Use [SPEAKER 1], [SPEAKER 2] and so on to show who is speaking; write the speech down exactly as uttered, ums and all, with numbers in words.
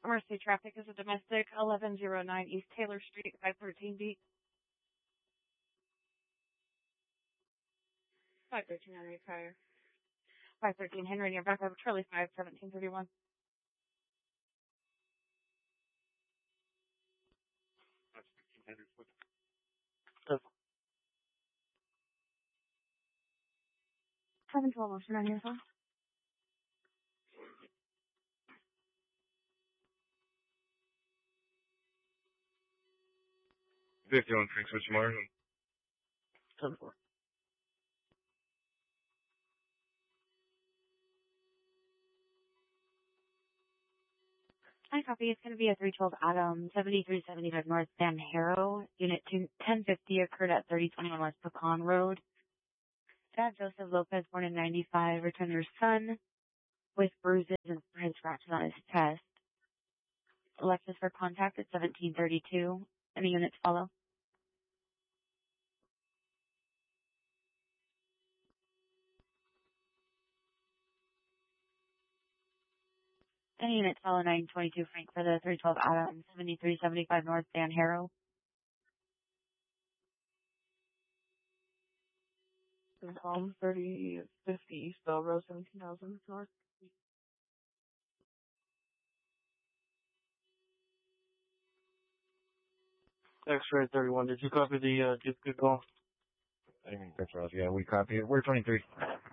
[SPEAKER 1] Emergency traffic is a domestic, eleven oh nine East Taylor Street, five thirteen B. five thirteen Henry Fire. five thirteen Henry near backup, Charlie five, seventeen thirty-one.
[SPEAKER 2] That's fifteen hundred foot.
[SPEAKER 1] seven twelve Ocean on your phone.
[SPEAKER 2] fifty-one Frank Switch Martin.
[SPEAKER 1] ten four. Hi, copy. It's going to be a three twelve Adam, seventy-three seventy-five North San Harrow. Unit ten fifty occurred at thirty twenty-one West Pecan Road. Dad Joseph Lopez, born in ninety-five, returned your son with bruises and head scratches on his chest. Alexis for contact at seventeen thirty-two. Any units follow? Any units follow nine twenty-two Frank for the three twelve Adam, seventy-three seventy-five North San Harrow.
[SPEAKER 3] Home thirty fifty East Bell Road, seventeen thousand North. X-ray thirty-one. Did you copy the uh, Duke good call?
[SPEAKER 2] I mean, that's right. Yeah, we copy it. We're twenty-three.